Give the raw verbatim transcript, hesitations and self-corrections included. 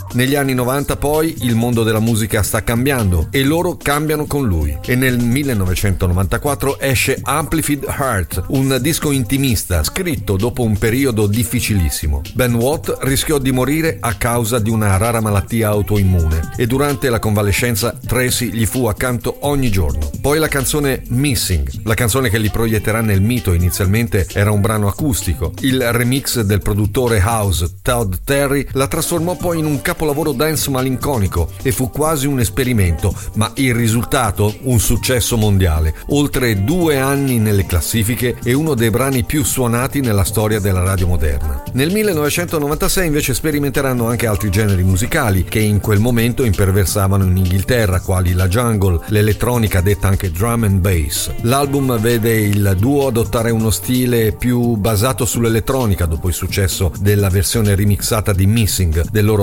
Negli anni novanta poi il mondo della musica sta cambiando e loro cambiano con lui, e nel millenovecentonovantaquattro esce Amplified Heart, un disco intimista scritto dopo un periodo difficilissimo. Ben Watt rischiò di morire a causa di una rara malattia autoimmune e durante la convalescenza Tracy gli fu accanto ogni giorno. Poi la canzone Missing, la canzone che li proietterà nel mito. Inizialmente era un brano acustico. Il remix del produttore house Todd Terry la trasformò poi in un capolavoro dance malinconico e fu quasi un esperimento, ma il risultato un successo mondiale. Oltre due anni nelle classifiche e uno dei brani più suonati nella storia della radio moderna. Nel millenovecentonovantasei invece sperimenteranno anche altri generi musicali che in quel momento imperversavano in Inghilterra, quali la jungle, l'elettronica detta anche drum and bass. L'album vede il duo adottare uno stile più basato sull'elettronica dopo il successo della versione remixata di Missing del loro